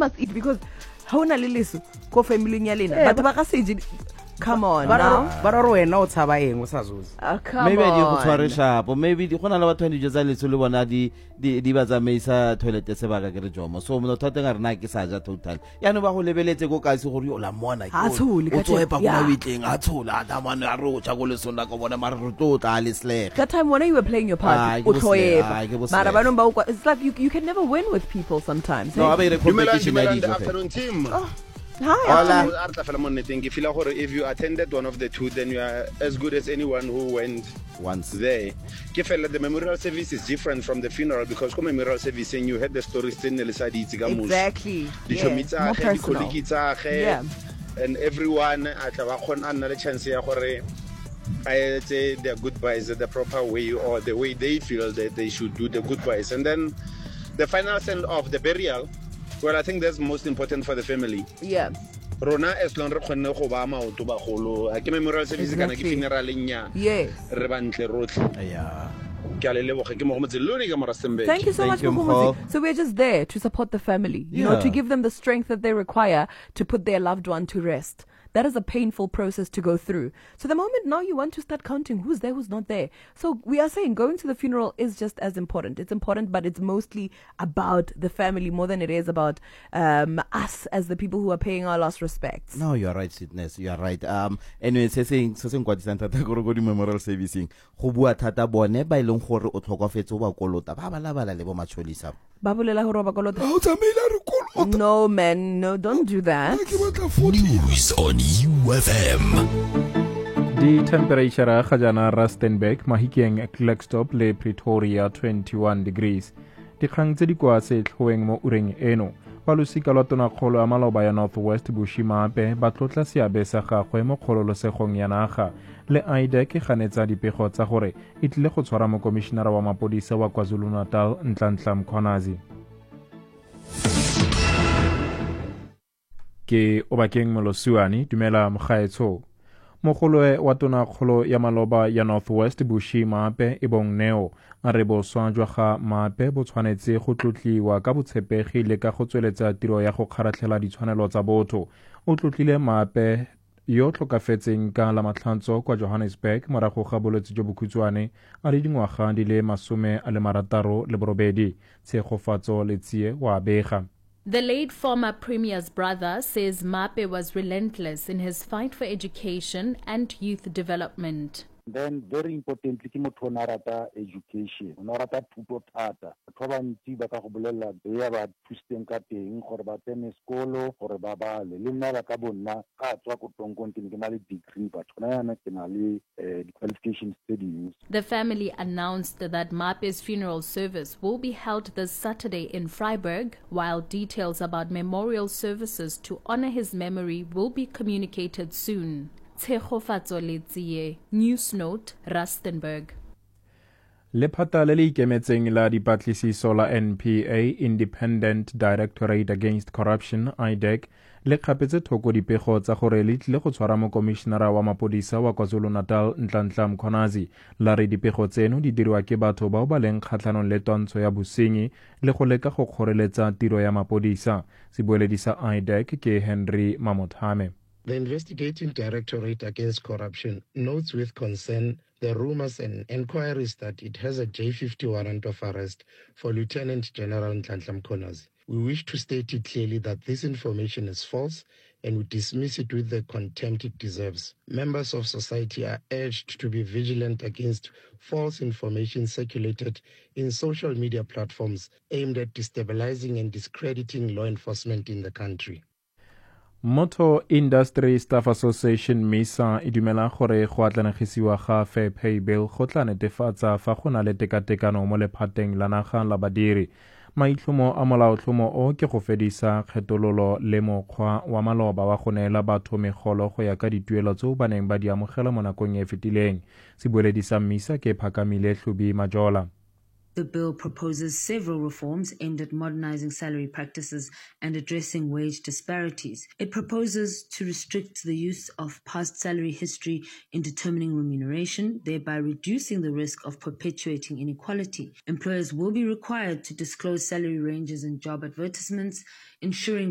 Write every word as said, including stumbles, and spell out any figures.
must eat because hona le leso ko family nya lena batho ba ka seje. Come on now. But are we now taba eng o sa zuza? Uh, come maybe on. Maybe di go tshware shapo. Maybe di gona la batho di jetsa letso le bona di di di ba tsamaisa toilet se ba ka ke re jomo. So mo thoteng a rena ke sa ja total. Ya no ba go lebeletse go ka se gore yo la mona ke. O tsoe pa go witleng a tshola da mane a ro tsa go le sona go bona mara ro tota le sleg. That time when you were playing your part, o tloeba. Mara ba no ba it's like you you can never win with people sometimes. No, I mean the competition in the afternoon team. Hi. If you attended one of the two, then you are as good as anyone who went once there. The memorial service is different from the funeral because the memorial service and you had the stories in the exactly. Yeah. More personal. Yeah. And everyone at the chance I say their goodbyes the proper way or the way they feel that they should do the goodbyes. And then the final send off, the burial. Well, I think that's most important for the family. Yeah. Rona as long as khonne go ba maoto ba golo a ke memorial service kana ke funeral nya yes re bantle rotlhe yeah ke a le leboga ke mo go motselone ka Morastenburg. Thank you so much for coming. So we're just there to support the family, you yeah. know, to give them the strength that they require to put their loved one to rest. That is a painful process to go through. So the moment now you want to start counting who's there, who's not there. So we are saying going to the funeral is just as important. It's important, but it's mostly about the family more than it is about um, us as the people who are paying our last respects. No, you are right, Sweetness. You are right. Um, anyway, se seng se seng kwa disanta ta go go di memorial servicing. Go bua thata bone ba ileng gore o tlhokofetse o ba kolota ba bala bala le bo matšholisa. Ba bolela gore ba kolota. No man, no, don't do that. News on U F M. The temperature ga jana Rustenburg, Mahikeng, Klerksdorp le Pretoria twenty-one degrees. Dikgang tse di kwa se tlhoeng mo ureng eno. Ba losika lwa tonakgolo ya maloba ya Northwest Bushimape ba tlotla seabe sa gagwe mo kgololosegong ya naga. Le I D E C ganetsa dipego tsa gore e tlile go tshwara mo komishenara wa mapodisa wa KwaZulu-Natal Nhlanhla Mkhwanazi. Ke Obakeng Molosuani dumela mogaetsho. Mogolwe wa tonakgolo ya maloba ya Northwest Bushimape e bong Neo a re boswa jwa ga mape bo tshwanetse go tlotliwa ka botshepegi le ka go tsweletsa tiro ya go kgaratlhela ditshwanelo tsa botho. O tlotlile mape yo tlhokafetseng ka la matlhantso kwa Johannesburg morago ga bolwetse jo bokhutshwane a le dingwaga di le masome a le marataro le borobedi. Tshegofatso le tsie wa bega. The late former Premier's brother says Mape was relentless in his fight for education and youth development. Then very importantly ke motho na rata education o na rata thuto thata batho ba ntsi ba ka go bolela be ba thusteng ka teng gore ba tsene sekolo gore ba bale le nna ba ka bonna ka tswa ko tonkong ke na le degree but na yana ke na le qualification studies. The family announced that Mape's funeral service will be held this Saturday in Vryburg, while details about memorial services to honor his memory will be communicated soon. Tshegofatso le tsie, News Note, Rustenburg. Lephata le le ikemetseng la dipatlisiso la N P A, Independent Directorate Against Corruption, I D E C, le kgapetse thoko dipego tsa gore le tlile go tshwara mo komishenara wa mapodisa wa KwaZulu-Natal Nhlanhla Mkhwanazi. La re dipego tseno di diriwa ke batho bao ba leng kgatlhanong le twantsho ya bosenyi le go leka go kgoreletsa tiro ya mapodisa. Sebueledi sa I D E C ke Henry Mamothame. The Investigating Directorate Against Corruption notes with concern the rumors and inquiries that it has a J fifty warrant of arrest for Lieutenant General Nhlanhla Mkhwanazi. We wish to state it clearly that this information is false and we dismiss it with the contempt it deserves. Members of society are urged to be vigilant against false information circulated in social media platforms aimed at destabilizing and discrediting law enforcement in the country. Motor Industry Staff Association MISA e dumela gore go atlanegisiwa ga Fair Pay Bill go tla netefatsa fa go na le tekatekano mo lephateng la naga la badiri. Maitlhomo a molaotlhomo o ke go fedisa kgetololo le mokgwa wa maloba wa go neela batho megolo go ya ka dituelo tseo ba neng ba di amogela mo nakong e fetileng. Sebueledi sa MISA ke Phakamile Hlubi Majola. The bill proposes several reforms aimed at modernizing salary practices and addressing wage disparities. It proposes to restrict the use of past salary history in determining remuneration, thereby reducing the risk of perpetuating inequality. Employers will be required to disclose salary ranges in job advertisements, ensuring